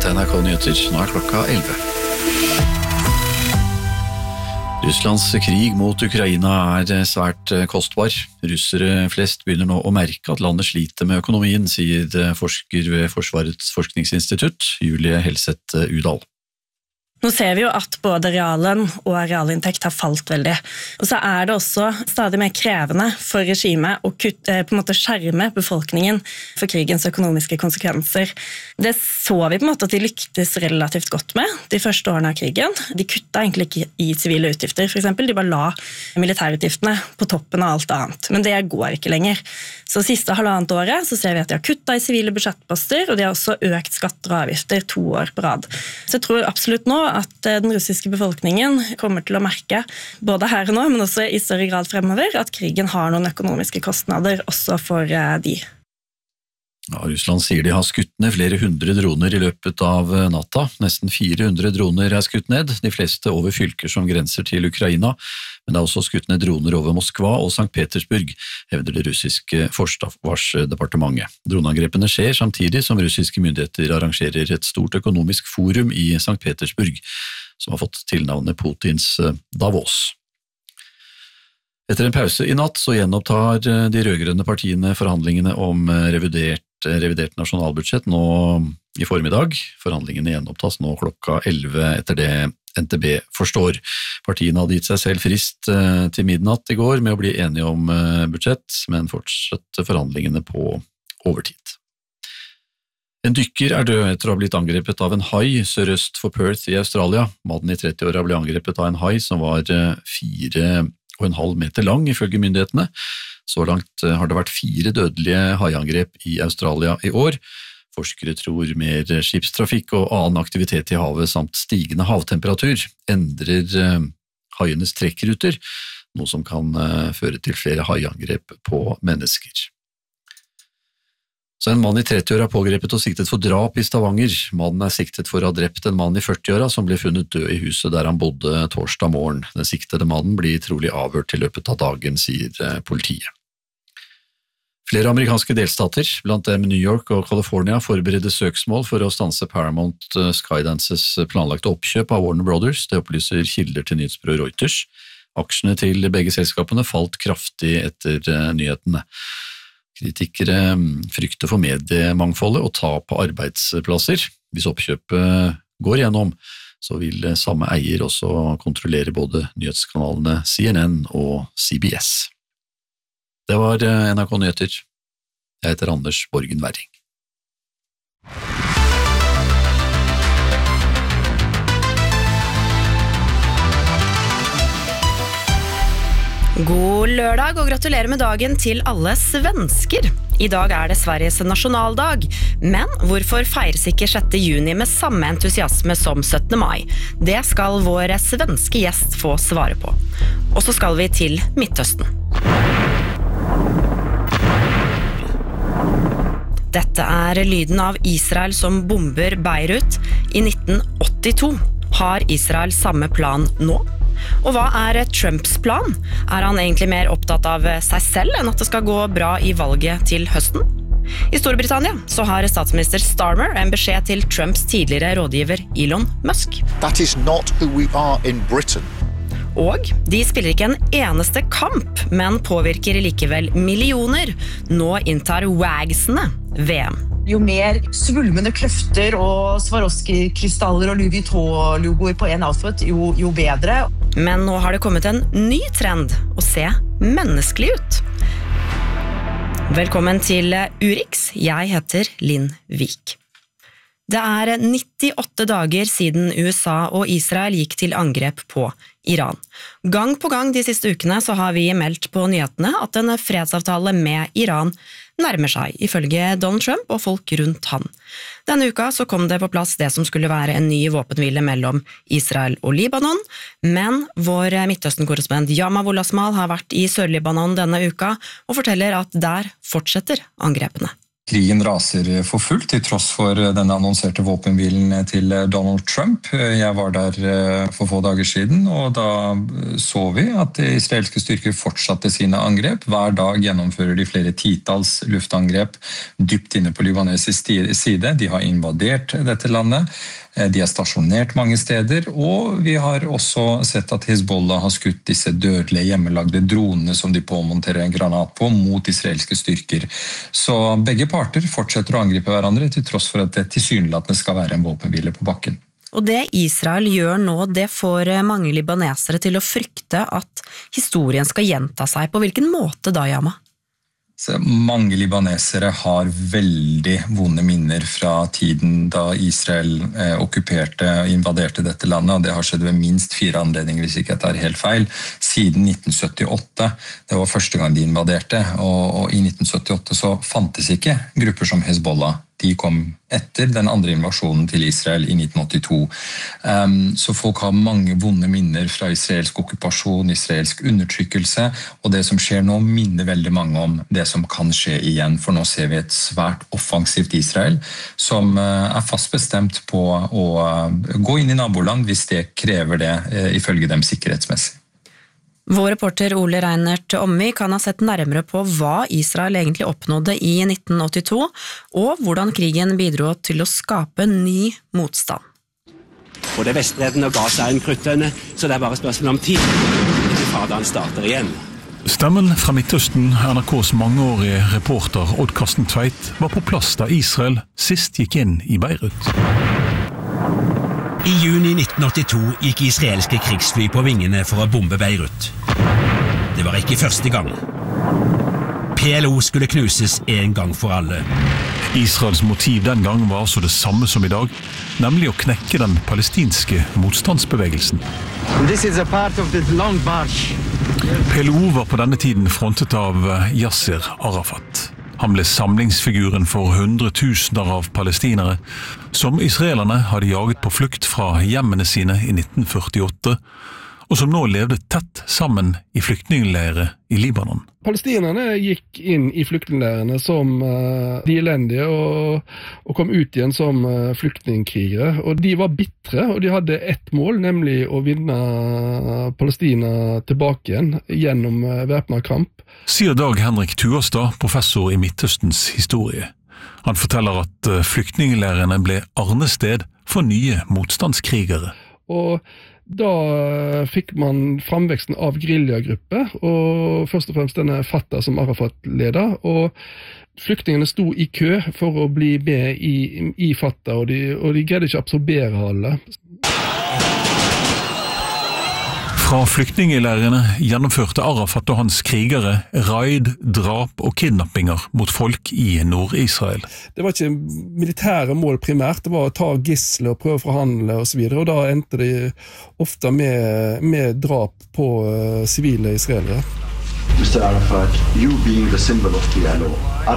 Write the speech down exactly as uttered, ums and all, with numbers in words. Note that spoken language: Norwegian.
til N R K Nyheter, nå er klokka elleve. Russlands krig mot Ukraina er svært kostbar. Russere flest begynner nå å merke at landet sliter med økonomien, sier forsker ved Forsvarets forskningsinstitutt, Julie Helseth Udal. Nå ser vi jo at både realen og realinntekt har falt veldig. Og så er det også stadig mer krevende for regimet å kutte, på en måte skjerme befolkningen for krigens økonomiske konsekvenser. Det så vi på en måte at de lyktes relativt godt med de første årene av krigen. De kutta egentlig ikke i sivile utgifter, for eksempel. De bare la militærutgiftene på toppen av alt annet. Men det går ikke lenger. Så siste halvannet året så ser vi at de har kuttet i sivile budsjettposter, og de har også økt skatter og avgifter to år på rad. Så jeg tror absolutt nå at den russiske befolkningen kommer til å merke, både her og nå, men også i større grad fremover, at krigen har noen økonomiske kostnader også for de. Ja, Russland sier de har skutt ned flere hundre droner i løpet av natta. Nesten fire hundre droner er skutt ned, de fleste over fylker som grenser til Ukraina, men det er også skutt ned droner over Moskva og Sankt Petersburg, hevder det russiske forsvarsdepartementet. Droneangrepene skjer samtidig som russiske myndigheter arrangerer et stort økonomisk forum i Sankt Petersburg, som har fått tilnavnet Putins Davos. Etter en pause i natt så gjenopptar de rødgrønne partiene forhandlingene om revidert, revidert nasjonalbudsjett nå i formiddag. Forhandlingene gjenopptas nå klokka elleve etter det N T B forstår. Partiene hadde gitt seg selv frist til midnatt i går med å bli enige om budsjett, men fortsatte forhandlingene på overtid. En dykker er død etter å ha blitt angrepet av en hai sørøst for Perth i Australia. Mannen i tretti-åra ble angrepet av en hai som var fire og en halv meter lang, ifølge myndighetene. Så langt har det vært fire dødelige haiangrep i Australia i år. Forskere tror mer skipstrafikk og annen aktivitet i havet samt stigende havtemperatur endrer haienes trekkruter, noe som kan føre til flere haiangrep på mennesker. Så en mann i tretti-åra er pågrepet og siktet for drap i Stavanger. Mannen er siktet for å ha drept en mann i førti-åra som ble funnet død i huset der han bodde torsdag morgen. Den siktede mannen blir trolig avhørt i løpet av dagen, sier politiet. Flere amerikanske delstater, blant dem New York og California, forbereder søksmål for å stanse Paramount Skydances planlagte oppkjøp av Warner Brothers. Det opplyser kilder til nyhetsbyrået Reuters. Aksjene til begge selskapene falt kraftig etter nyhetene. Kritikere frykter for mediemangfoldet og tap av arbeidsplasser. Hvis oppkjøpet går gjennom, så vil samme eier også kontrollere både nyhetskanalene C N N og C B S. Det var N R K Nyheter. Jeg heter Anders Borgen Werring. God lørdag og gratulerer med dagen til alle svensker. I dag er det Sveriges nasjonaldag, men hvorfor feires ikke sjette juni med samme entusiasme som syttende mai? Det skal vår svenske gjest få svare på. Og så skal vi til Midtøsten. Dette er lyden av Israel som bomber Beirut i nitten åttito. Har Israel samme plan nå? Og hva er Trumps plan? Er han egentlig mer opptatt av seg selv enn at det skal gå bra i valget til høsten? I Storbritannia så har statsminister Starmer en beskjed til Trumps tidligere rådgiver Elon Musk. That is not who we are in Britain. Og de spiller ikke en eneste kamp, men påvirker likevel millioner. Nå inntar Wagsene V M. Jo mer svulmende kløfter og Swarovski-krystaller og Louis Vuitton-logoer på en outfit, jo, jo bedre. Men nå har det kommet en ny trend å se menneskelig ut. Velkommen til Urix. Jeg heter Linn Vik. Det er nittiåtte dager siden U S A og Israel gikk til angrep på Iran. Gang på gang de siste ukene så har vi meldt på nyhetene at en fredsavtale med Iran nærmer seg, ifølge Donald Trump og folk rundt han. Denne uka så kom det på plass det som skulle være en ny våpenhvile mellom Israel og Libanon, men vår Midtøsten-korrespondent Yama Wolasmal har vært i Sør-Libanon denne uka og forteller at der fortsetter angrepene. Krigen raser for fullt, til tross for den annonserte våpenhvilen til Donald Trump. Jeg var der for få dager siden, og da så vi at israelske styrker fortsatte sine angrep. Hver dag gjennomfører de flere titalls luftangrep dypt inne på libanesisk side. De har invadert dette landet. De er stasjonert mange steder, og vi har også sett at Hezbollah har skutt disse dødelige hjemmelagde dronene som de påmonterer en granat på mot israelske styrker. Så begge parter fortsetter å angripe hverandre til tross for at det tilsynelatende skal være en våpenhvile på bakken. Og det Israel gjør nå, det får mange libanesere til å frykte at historien skal gjenta seg. På hvilken måte da, Yama? Så mange libanesere har veldig vonde minner fra tiden da Israel eh, okkuperte og invaderte dette landet, og det har skjedd ved minst fire anledninger, hvis ikke jeg tar helt feil, siden nitten syttiåtte. Det var første gang de invaderte, og, og i nitten syttiåtte så fantes ikke grupper som Hezbollah. De kom etter den andre invasjonen til Israel i nitten åttito. Um, så folk har mange vonde minner fra israelsk okkupasjon, israelsk undertrykkelse, og det som skjer nå minner veldig mange om det som kan skje igjen, for nå ser vi et svært offensivt Israel, som uh, er fast bestemt på å uh, gå inn i naboland hvis det krever det, uh, ifølge dem sikkerhetsmessig. Vår reporter Ole Reinert Omvik kan ha sett nærmere på hva Israel egentlig oppnådde i nitten åttito, og hvordan krigen bidro til å skape ny motstand. Både Vestbredden og Gaza er en kruttønne, så det er bare spørsmål om tid. Faderen starter igjen. Stemmen fra Midtøsten, N R K's mangeårige reporter Odd Karsten Tveit, var på plass da Israel sist gikk inn i Beirut. I juni nitten åttito gikk israelske krigsfly på vingene for å bombe Beirut. Det var ikke første gang. P L O skulle knuses en gang for alle. Israels motiv den gang var altså det samme som i dag, nemlig å knekke den palestinske motstandsbevegelsen. This is a part of the long march. P L O var på denne tiden frontet av Yasser Arafat. Han ble samlingsfiguren for hundretusener av palestinere, som israelerne hadde jaget på flukt fra hjemmene sine i nitten førtiåtte, og som nå levde tett sammen i flyktningleirer i Libanon. Palestinerne gikk inn i flyktningleirene som uh, de elendige og, og kom ut igjen som uh, flyktningkrigere. Og de var bittre, og de hadde ett mål, nemlig å vinne Palestina tilbake igjen gjennom uh, væpnet kamp. Sier Dag Henrik Tuastad, professor i Midtøstens historie. Han forteller at uh, flyktningleirene ble arnested for nye motstandskrigere. Og da fikk man framveksten av guerillagrupper, og først og fremst denne Fatah som Arafat leder, og flyktningene sto i kø for å bli med i, i Fatah, og de, og de greide ikke absorbere alle. Fra flyktningleirene gjennomførte Arafat og hans krigere raid, drap og kidnappinger mot folk i Nord-Israel. Det var ikke militære mål primært, det var å ta gisler og prøve å forhandle og så videre, og da endte de ofte med, med drap på uh, sivile israelere. mister Arafat, you being the symbol of P L O, are